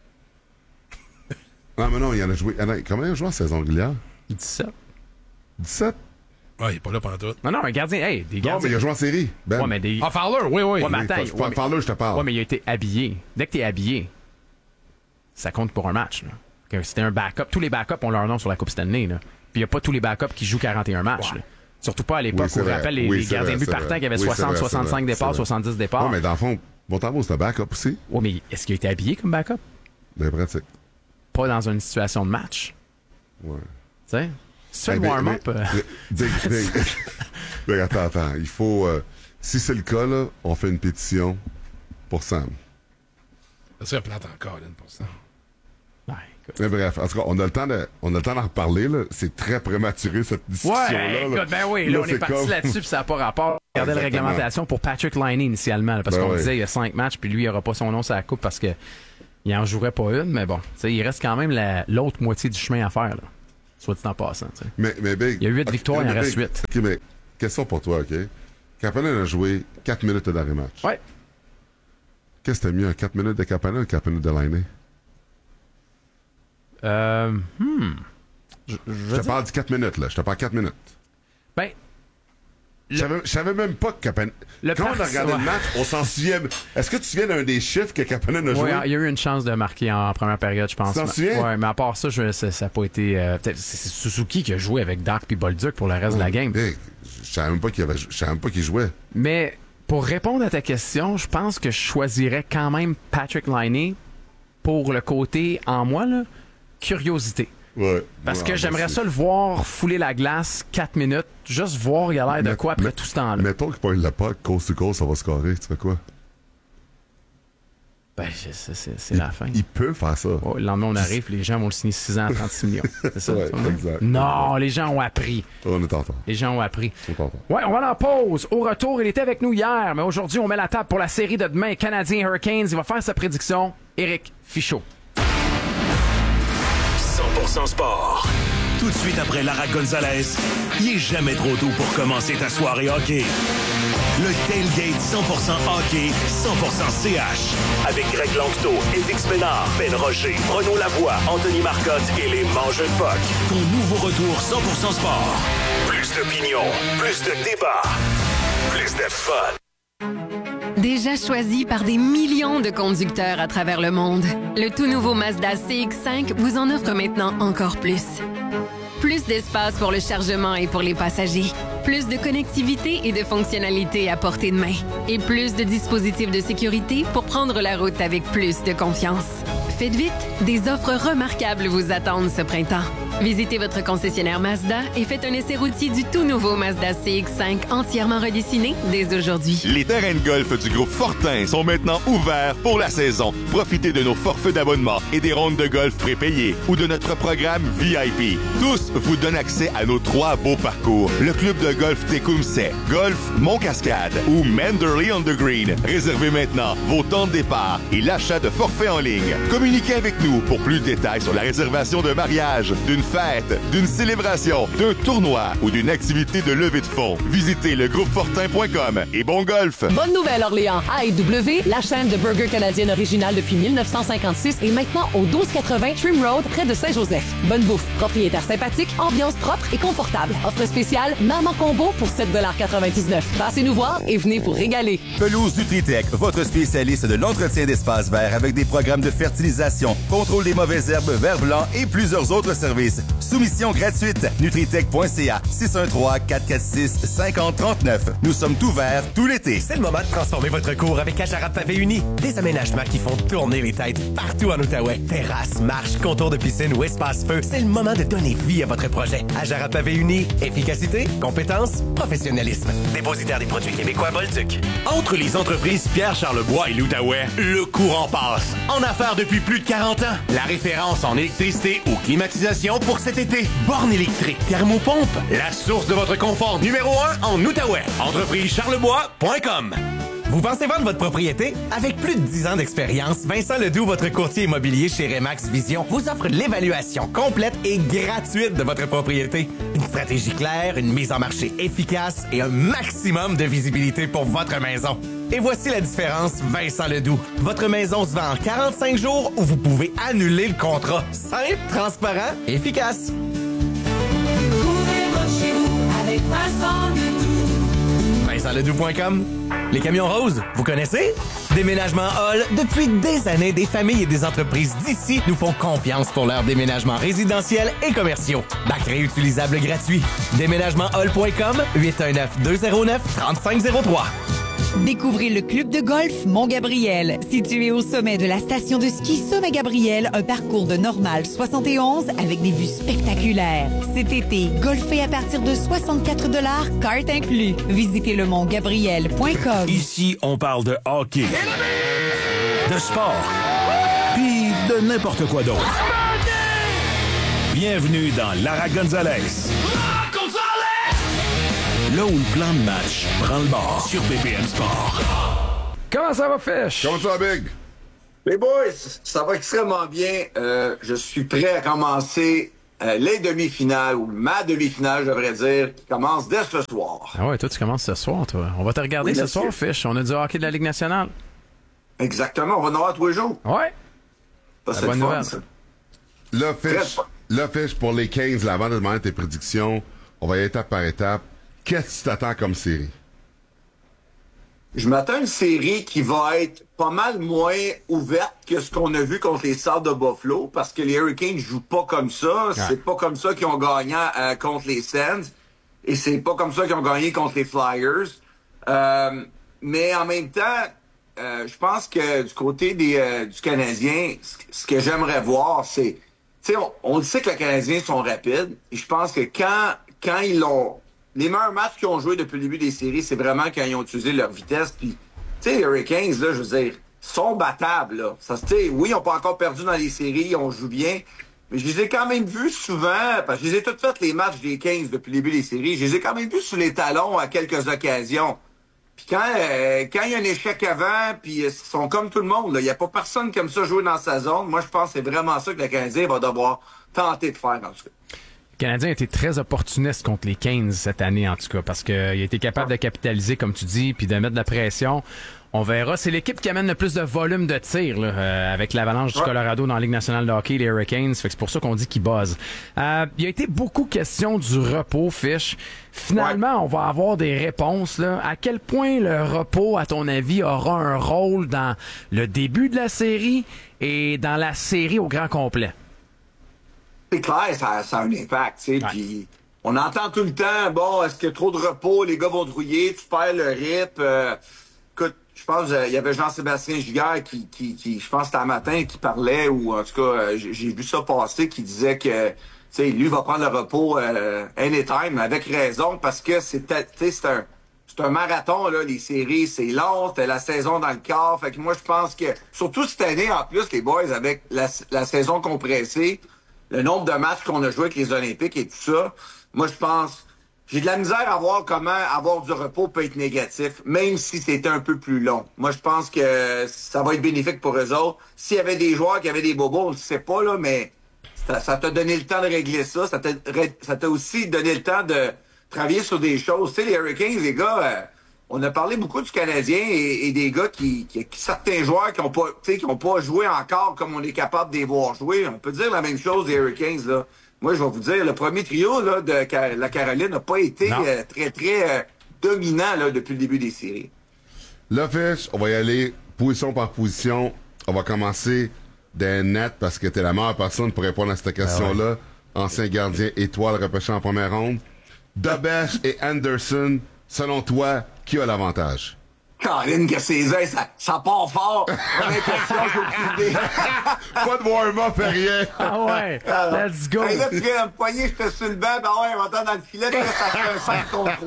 Non, mais non, il en a joué. Combien il a joué en saison régulière? 17. 17? Ouais, il est pas là pendant tout. Non, un gardien. Hey, des gardiens. Non, mais il a joué en série. Ben. Ouais, mais des... Ah, Fowler, oui. Ouais, mais attends, Fowler, je te parle. Ouais, mais il a été habillé. Dès que t'es habillé, ça compte pour un match. Là. C'était un backup. Tous les backups ont leur nom sur la Coupe Stanley. Là. Puis il n'y a pas tous les backups qui jouent 41 matchs. Ouais. Là. Surtout pas à l'époque où on rappelle les gardiens de but partants qui avaient 60, 65 départs, 70 départs. Non, mais dans le fond, Montembeault, c'est un backup aussi. Ouais, mais est-ce qu'il a été habillé comme backup? Ben, pratique. Pas dans une situation de match. Ouais. Tu sais? Si tu fais le warm-up... Mais attends. Il faut... si c'est le cas, là, on fait une pétition pour Sam. Ça serait plate encore, pour ça. Ouais, mais bref, en tout cas, on a le temps d'en reparler, là. C'est très prématuré, cette discussion-là. Ouais, écoute, ben oui, là, on est parti là-dessus, puis ça n'a pas rapport. Regardez la réglementation pour Patrick Laine initialement, là, parce qu'on disait il y a 5 matchs, puis lui, il n'aura pas son nom sur la coupe parce que il en jouerait pas une, mais bon, il reste quand même l'autre moitié du chemin à faire, là. Soit dit en passant, tu sais. Mais Big, il y a 8 victoires, il en reste 8. OK, mais question pour toi, OK? Kapanen a joué 4 minutes de dernier match. Ouais. Qu'est-ce que t'as mieux, 4 minutes de Kapanen ou 4 minutes de Laine? Je te parle de 4 minutes, là. Je te parle 4 minutes. Ben... Je savais même pas que Kapanen... Quand on a regardé le match, on s'en souvient... Est-ce que tu te souviens d'un des chiffres que Kapanen a joué? Oui, il y a eu une chance de marquer en première période, je pense. Tu t'en souviens? Oui, mais à part ça, ça n'a pas été... peut-être c'est Suzuki qui a joué avec Dark puis Bolduc pour le reste de la game. Je savais même pas qu'il jouait. Mais pour répondre à ta question, je pense que je choisirais quand même Patrick Laine pour le côté, en moi, là, curiosité. Ouais. Parce que j'aimerais ça le voir fouler la glace 4 minutes, juste voir il a l'air de quoi après tout ce temps-là. Mettons qu'il pogne la POC, coast to coast, ça va scorer, tu fais quoi? Ben, c'est la fin. Il peut faire ça. Oh, le lendemain, on arrive, les gens vont le signer 6 ans à 36 millions. C'est ça? Ouais, exact. Non, les gens ont appris. On est en temps. Les gens ont appris. On est en temps. Ouais, on va en pause. Au retour, il était avec nous hier, mais aujourd'hui, on met la table pour la série de demain. Canadiens Hurricanes, il va faire sa prédiction. Éric Fichaud. 100% sport. Tout de suite après Lara Gonzalez, il est jamais trop tôt pour commencer ta soirée hockey. Le Tailgate 100% hockey, 100% CH. Avec Greg Langto, Félix Ménard, Ben Rocher, Renaud Lavoie, Anthony Marcotte et les Mangeux de Puck. Ton nouveau retour 100% sport. Plus d'opinion, plus de débat, plus de fun. Déjà choisi par des millions de conducteurs à travers le monde, le tout nouveau Mazda CX-5 vous en offre maintenant encore plus. plus d'espace pour le chargement et pour les passagers, plus de connectivité et de fonctionnalités à portée de main, et plus de dispositifs de sécurité pour prendre la route avec plus de confiance. Faites vite, des offres remarquables vous attendent ce printemps. Visitez votre concessionnaire Mazda et faites un essai routier du tout nouveau Mazda CX-5 entièrement redessiné dès aujourd'hui. Les terrains de golf du groupe Fortin sont maintenant ouverts pour la saison. Profitez de nos forfaits d'abonnement et des rondes de golf prépayées ou de notre programme VIP. Tous vous donnent accès à nos 3 beaux parcours. Le club de golf Tecumseh, Golf Mont-Cascade ou Manderley on the Green. Réservez maintenant vos temps de départ et l'achat de forfaits en ligne. Communiquez avec nous pour plus de détails sur la réservation d'un mariage, d'une fête, d'une célébration, d'un tournoi ou d'une activité de levée de fonds. Visitez legroupefortin.com et bon golf! Bonne nouvelle, Orléans! AEW, la chaîne de burgers canadienne originale depuis 1956, est maintenant au 1280 Trim Road, près de Saint-Joseph. Bonne bouffe, propriétaire sympathique, ambiance propre et confortable. Offre spéciale, Maman Combo pour 7,99 $. Passez nous voir et venez vous régaler. Pelouse Nutritech, votre spécialiste de l'entretien d'espaces verts avec des programmes de fertilisation, contrôle des mauvaises herbes, vert blanc et plusieurs autres services. Soumission gratuite. Nutritech.ca 613-446-5039. Nous sommes ouverts tout l'été. C'est le moment de transformer votre cour avec Ajara Pavé Uni. Des aménagements qui font tourner les têtes partout en Outaouais. Terrasse, marche, contour de piscine ou espace feu. C'est le moment de donner vie à votre projet. Ajara Pavé Uni. Efficacité, compétence, professionnalisme. Dépositaire des produits québécois Bolduc. Entre les entreprises Pierre Charlebois et l'Outaouais, le courant passe. En affaires depuis plus de 40 ans. La référence en électricité ou climatisation pour cet été. Borne électrique, thermopompe. La source de votre confort numéro 1 en Outaouais. EntrepriseCharlebois.com. Vous pensez vendre votre propriété? Avec plus de 10 ans d'expérience, Vincent Ledoux, votre courtier immobilier chez Remax Vision, vous offre l'évaluation complète et gratuite de votre propriété. Une stratégie claire, une mise en marché efficace et un maximum de visibilité pour votre maison. Et voici la différence, Vincent Ledoux. Votre maison se vend en 45 jours ou vous pouvez annuler le contrat. Simple, transparent, efficace. Chez vous avec Vincent Ledoux. VincentLedoux.com. Les camions roses, vous connaissez? Déménagement Hall, depuis des années, des familles et des entreprises d'ici nous font confiance pour leurs déménagements résidentiels et commerciaux. Bac réutilisable gratuit. Déménagementhall.com, 819-209-3503. Découvrez le club de golf Mont-Gabriel. Situé au sommet de la station de ski Sommet-Gabriel, un parcours de normal 71 avec des vues spectaculaires. Cet été, golfez à partir de 64 $, carte inclus. Visitez le montgabriel.com. Ici, on parle de hockey, de sport, puis de n'importe quoi d'autre. Bienvenue dans Lara Gonzalez. Là où le plan de match prend le bord sur BPM Sport. Comment ça va, Fish? Comment ça va, Big? Les boys, ça va extrêmement bien. Je suis prêt à commencer les demi-finales, ou ma demi-finale, je devrais dire, qui commence dès ce soir. Ah ouais, toi, tu commences ce soir, toi. On va te regarder ce soir, Fish. On a du hockey de la Ligue nationale. Exactement, on va en avoir tous les jours. Ouais. Ça, c'est bonne fun, nouvelle. ça. Le Fish, pour les 15, là, avant de demander tes prédictions, on va y aller étape par étape. Qu'est-ce que tu t'attends comme série? Je m'attends à une série qui va être pas mal moins ouverte que ce qu'on a vu contre les Sabres de Buffalo, parce que les Hurricanes jouent pas comme ça. Ouais. C'est pas comme ça qu'ils ont gagné contre les Sens. Et c'est pas comme ça qu'ils ont gagné contre les Flyers. Mais en même temps, je pense que du côté du Canadien, ce que j'aimerais voir, c'est... Tu sais, on le sait que les Canadiens sont rapides. Et je pense que quand ils l'ont... Les meilleurs matchs qu'ils ont joués depuis le début des séries, c'est vraiment quand ils ont utilisé leur vitesse. Puis, tu sais, les Hurricanes, là, je veux dire, sont battables, là. Ça, oui, ils n'ont pas encore perdu dans les séries, on joue bien. Mais je les ai quand même vus souvent, parce que je les ai toutes faites les matchs des 15 depuis le début des séries. Je les ai quand même vus sous les talons à quelques occasions. Puis quand il y a un échec avant, puis ils sont comme tout le monde, il n'y a pas personne qui aime ça jouer dans sa zone. Moi, je pense que c'est vraiment ça que le Canadien va devoir tenter de faire, en tout cas. Le Canadien a été très opportuniste contre les Canes cette année, en tout cas, parce qu'il a été capable de capitaliser, comme tu dis, puis de mettre de la pression. On verra. C'est l'équipe qui amène le plus de volume de tir là, avec l'Avalanche du Colorado dans la Ligue nationale de hockey, les Hurricanes. Fait que c'est pour ça qu'on dit qu'ils buzzent. Il y a été beaucoup question du repos, Fish. Finalement, on va avoir des réponses. Là. À quel point le repos, à ton avis, aura un rôle dans le début de la série et dans la série au grand complet? c'est clair, ça a un impact, tu sais. Puis on entend tout le temps, bon, est-ce qu'il y a trop de repos, les gars vont drouiller, tu perds le rythme. Écoute, je pense il y avait Jean-Sébastien Giguère qui je pense c'était un matin, qui parlait, ou en tout cas, j'ai vu ça passer, qui disait que, tu sais, lui va prendre le repos anytime, avec raison, parce que c'est un marathon, là, les séries, c'est long, t'as la saison dans le corps. Fait que moi, je pense que, surtout cette année, en plus, les boys, avec la saison compressée, le nombre de matchs qu'on a joué avec les Olympiques et tout ça, moi, je pense, j'ai de la misère à voir comment avoir du repos peut être négatif, même si c'était un peu plus long. Moi, je pense que ça va être bénéfique pour eux autres. S'il y avait des joueurs qui avaient des bobos, on le sait pas, là, mais ça t'a donné le temps de régler ça. Ça t'a aussi donné le temps de travailler sur des choses. Tu sais, les Hurricanes, les gars, on a parlé beaucoup du Canadien et des gars certains joueurs qui ont pas joué encore comme on est capable de les voir jouer. On peut dire la même chose des Hurricanes, là. Moi, je vais vous dire, le premier trio là, de la Caroline n'a pas été très dominant là, depuis le début des séries. Là, Fish, on va y aller position par position. On va commencer d'un net parce que t'es la meilleure personne pour répondre à cette question-là. Ancien gardien étoile repêché en première ronde. Dobesch et Anderson, selon toi, qui a l'avantage? Colin, que ses ailes, ça part fort. Pas de warm-up, rien. Ah ouais, let's go. Hey, là, tu viens de me poigner, je te suis le banc, ben ouais, on va entendre dans le filet, là, ça fait un 5 contre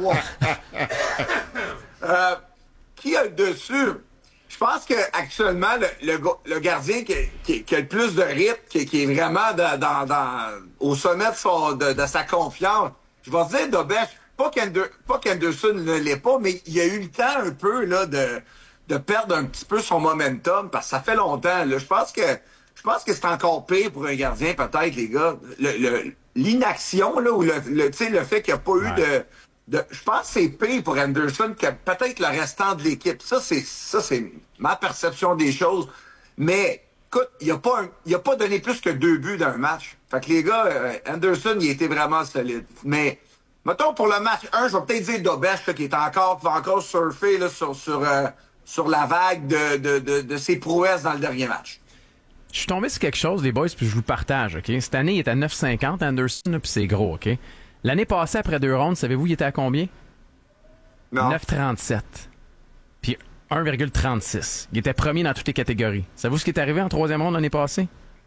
3. Qui a le dessus? Je pense que actuellement le gardien qui a le plus de rythme, qui est vraiment au sommet de sa confiance, je vais dire Dobesch. Pas qu'Anderson ne l'est pas, mais il a eu le temps un peu là de perdre un petit peu son momentum parce que ça fait longtemps. Là. Je pense que c'est encore pire pour un gardien, peut-être, les gars. L'inaction, là, ou le fait qu'il n'y a pas eu de. Je pense que c'est pire pour Anderson que peut-être le restant de l'équipe. Ça, c'est ma perception des choses. Mais écoute, il a pas donné plus que 2 buts dans un match. Fait que les gars, Anderson, il était vraiment solide. Mais mettons, pour le match 1, je vais peut-être dire Dobesch, qui va encore surfer là, sur la vague de ses prouesses dans le dernier match. Je suis tombé sur quelque chose, les boys, puis je vous le partage, OK? Cette année, il est à 9,50, Anderson, puis c'est gros, OK? L'année passée, après 2 rondes, savez-vous, il était à combien? Non. 9,37. Puis 1,36. Il était premier dans toutes les catégories. Savez-vous ce qui est arrivé en 3e ronde l'année passée?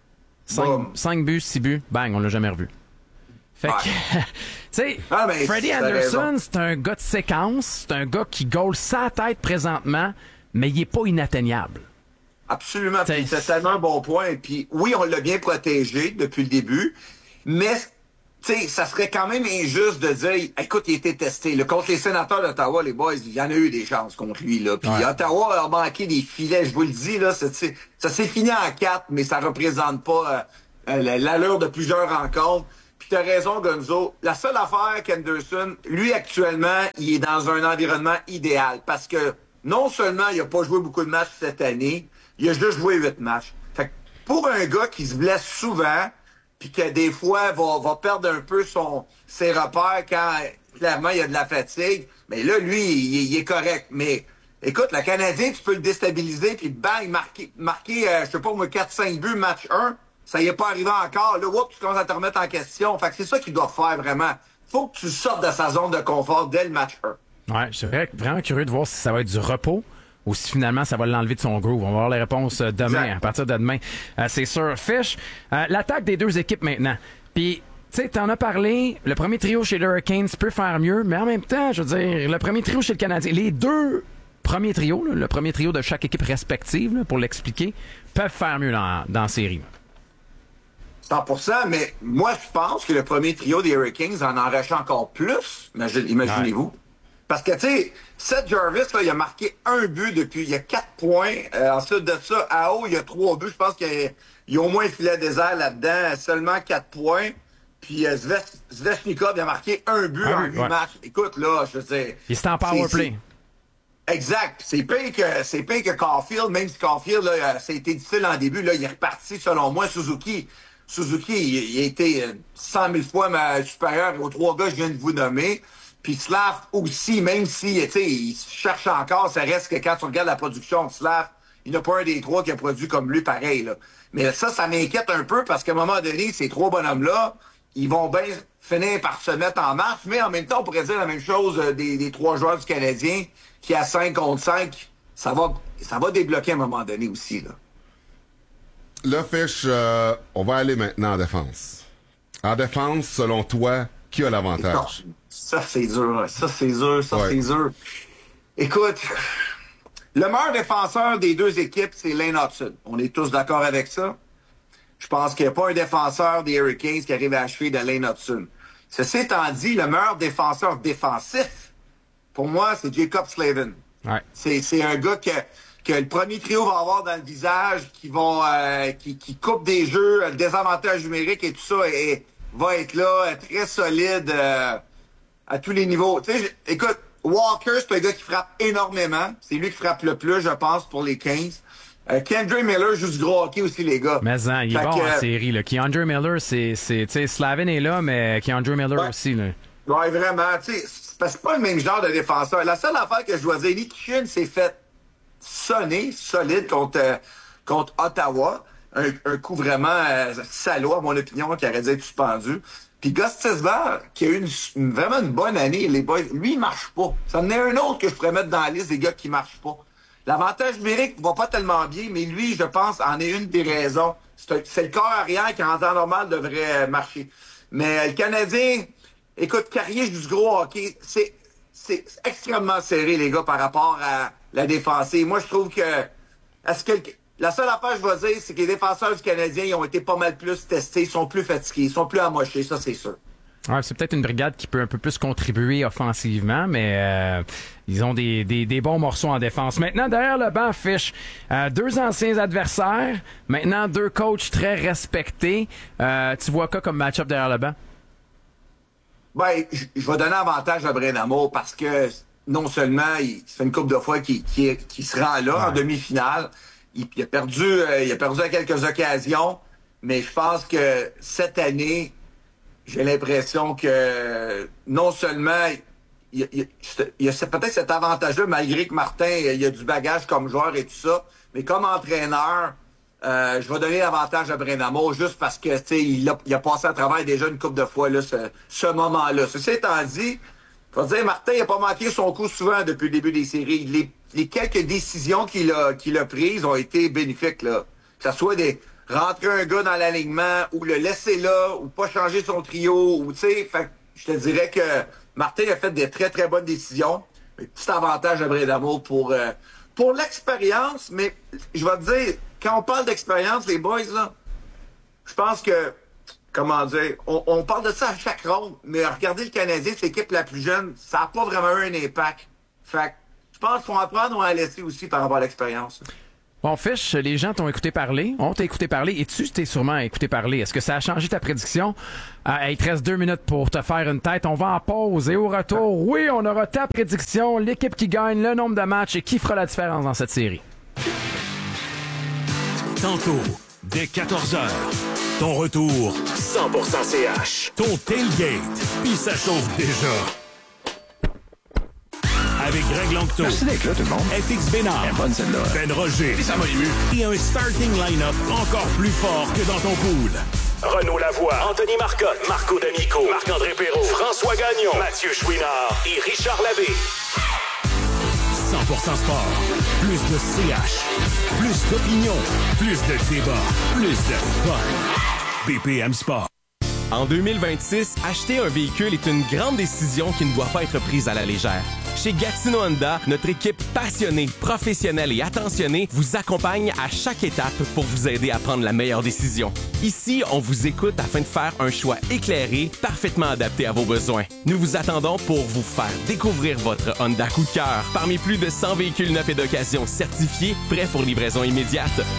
5 buts, 6 buts, bang, on l'a jamais revu. Fait que, tu sais, Freddie Anderson, c'est un gars de séquence, c'est un gars qui goal sa tête présentement, mais il est pas inatteignable. Absolument, c'est tellement un bon point. Puis oui, on l'a bien protégé depuis le début, mais tu sais, ça serait quand même injuste de dire, écoute, il a été testé. Là, contre les Sénateurs d'Ottawa, les boys, il y en a eu des chances contre lui. Là. Puis Ottawa a manqué des filets, je vous le dis, là, ça s'est fini en 4, mais ça représente pas l'allure de plusieurs rencontres. Puis t'as raison, Gonzo. La seule affaire qu'Anderson, lui, actuellement, il est dans un environnement idéal. Parce que non seulement il a pas joué beaucoup de matchs cette année, il a juste joué 8 matchs. Fait que pour un gars qui se blesse souvent, puis que des fois va perdre un peu ses repères quand clairement il y a de la fatigue, mais là, lui, il est correct. Mais écoute, le Canadien, tu peux le déstabiliser, puis bang, marquer je sais pas moi, 4-5 buts, match 1. Ça y est pas arrivé encore. Là, tu commences à te remettre en question. Fait que c'est ça qu'il doit faire vraiment. Faut que tu sortes de sa zone de confort dès le match 1. Ouais, je suis vraiment curieux de voir si ça va être du repos ou si finalement ça va l'enlever de son groove. On va voir les réponses demain, à partir de demain. C'est sûr. Fish, l'attaque des 2 équipes maintenant. Puis, tu sais, t'en as parlé, le premier trio chez les Hurricanes peut faire mieux, mais en même temps, je veux dire, le premier trio chez le Canadien, les 2 premiers trios, là, le premier trio de chaque équipe respective, là, pour l'expliquer, peuvent faire mieux dans la série. 100%, mais moi, je pense que le premier trio des Hurricanes en enrachait encore plus, imaginez-vous. Parce que, tu sais, Seth Jarvis, là, il a marqué 1 but depuis, il y a 4 points. Ensuite de ça, Ao, il y a 3 buts. Je pense qu'il y a au moins un filet désert là-dedans, seulement 4 points. Puis Svechnikov, il a marqué 1 but en 8 matchs. Écoute, là, je veux dire... Il est en powerplay. Exact. C'est pire que Caulfield, même si Caulfield, là, ça a été difficile en début, là, il est reparti, selon moi, Suzuki, il a été 100 000 fois supérieur aux 3 gars que je viens de vous nommer. Puis Slav aussi, même si il cherche encore, ça reste que quand tu regardes la production de Slav, il n'y en a pas un des trois qui a produit comme lui pareil, là. Mais ça m'inquiète un peu parce qu'à un moment donné, ces trois bonhommes-là, ils vont bien finir par se mettre en marche, mais en même temps, on pourrait dire la même chose des trois joueurs du Canadien qui, à 5 contre 5, ça va débloquer à un moment donné aussi, là. Là, Fish, on va aller maintenant en défense. En défense, selon toi, qui a l'avantage? Ça, c'est dur. C'est dur. Écoute, le meilleur défenseur des deux équipes, c'est Lane Hudson. On est tous d'accord avec ça? Je pense qu'il n'y a pas un défenseur des Hurricanes qui arrive à achever de Lane Hudson. Ceci étant dit, le meilleur défenseur défensif, pour moi, c'est Jacob Slavin. Ouais. C'est un gars que le premier trio va avoir dans le visage, qui coupe des jeux, le désavantage numérique et tout ça, et va être là, très solide à tous les niveaux. Tu sais, écoute, Walker, c'est un gars qui frappe énormément. C'est lui qui frappe le plus, je pense, pour les 15. K'Andre Miller joue du gros hockey aussi, les gars. Mais il est bon en série, là. K'Andre Miller, tu sais, Slavin est là, mais K'Andre Miller aussi, là. Ouais, vraiment, tu sais, c'est pas le même genre de défenseur. La seule affaire que je dois dire, Nick Chin s'est fait sonner solide contre Ottawa. Un coup vraiment salaud, à mon opinion, qui aurait dû être suspendu. Puis Gostisbehere, qui a eu vraiment une bonne année, les boys, lui, il marche pas. Ça en est un autre que je pourrais mettre dans la liste des gars qui marchent pas. L'avantage numérique va pas tellement bien, mais lui, je pense, en est une des raisons. C'est le corps arrière qui, en temps normal, devrait marcher. Mais le Canadien, écoute, Carrier joue du gros hockey. C'est extrêmement serré, les gars, par rapport à la défensive. Moi, je trouve que... La seule affaire, je vais dire, c'est que les défenseurs du Canadien, ils ont été pas mal plus testés, ils sont plus fatigués, ils sont plus amochés, ça, c'est sûr. Ouais, c'est peut-être une brigade qui peut un peu plus contribuer offensivement, mais ils ont des bons morceaux en défense. Maintenant, derrière le banc, Fish, 2 anciens adversaires, maintenant 2 coachs très respectés. Tu vois quoi comme match-up derrière le banc? Ben, je vais donner avantage à Brenamo parce que non seulement ça fait une couple de fois qu'il se rend là en demi-finale, il a perdu à quelques occasions, mais je pense que cette année, j'ai l'impression que non seulement il y a peut-être cet avantage-là, malgré que Martin il a du bagage comme joueur et tout ça, mais comme entraîneur, je vais donner l'avantage à Brenamo juste parce que il a passé à travers déjà une couple de fois là, ce moment-là. Ceci étant dit, faut dire Martin n'a pas manqué son coup souvent depuis le début des séries. Les quelques décisions qu'il a prises ont été bénéfiques, là. Que ce soit rentrer un gars dans l'alignement ou le laisser là ou pas changer son trio ou tu sais, je te dirais que Martin a fait des très très bonnes décisions. Un petit avantage à Brenamo pour l'expérience, mais je vais te dire, quand on parle d'expérience, les boys, là, je pense que, comment dire, on parle de ça à chaque ronde, mais regardez le Canadien, c'est l'équipe la plus jeune, ça n'a pas vraiment eu un impact. Fait je pense qu'il faut apprendre ou en laisser aussi par rapport à l'expérience. Bon, Fish, les gens t'ont écouté parler, on t'a écouté parler, et tu t'es sûrement écouté parler. Est-ce que ça a changé ta prédiction? Il te reste 2 minutes pour te faire une tête. On va en pause et au retour, oui, on aura ta prédiction, l'équipe qui gagne, le nombre de matchs et qui fera la différence dans cette série. Tantôt, dès 14h, ton retour 100% CH. Ton tailgate, puis ça chauffe déjà. Avec Greg Langto. Merci d'être là, tout le monde. FX Bénard. Bonne celle-là. Ben Roger. Et ça m'a ému. Et un starting line-up encore plus fort que dans ton pool. Renaud Lavoie, Anthony Marcotte, Marco D'Amico, Marc-André Perrault, François Gagnon, Mathieu Chouinard et Richard Labbé. 100% sport. Plus de CH. Plus d'opinion. Plus de débat. Plus de fun. BPM Sport. En 2026, acheter un véhicule est une grande décision qui ne doit pas être prise à la légère. Chez Gatineau Honda, notre équipe passionnée, professionnelle et attentionnée vous accompagne à chaque étape pour vous aider à prendre la meilleure décision. Ici, on vous écoute afin de faire un choix éclairé, parfaitement adapté à vos besoins. Nous vous attendons pour vous faire découvrir votre Honda coup de cœur parmi plus de 100 véhicules neufs et d'occasion certifiés, prêts pour livraison immédiate.